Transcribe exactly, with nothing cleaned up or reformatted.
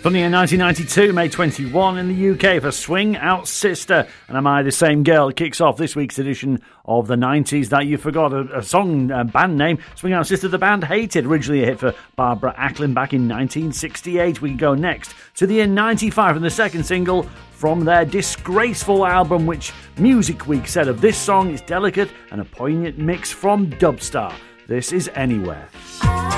From the year nineteen ninety-two, May twenty-first in the U K for Swing Out Sister. And Am I the Same Girl kicks off this week's edition of the nineties That You Forgot. A, a song, a band name, Swing Out Sister, the band Hated. Originally a hit for Barbara Acklin back in nineteen sixty-eight. We can go next to the year ninety-five and the second single from their disgraceful album, which Music Week said of this song is delicate and a poignant mix from Dubstar. This is Anywhere.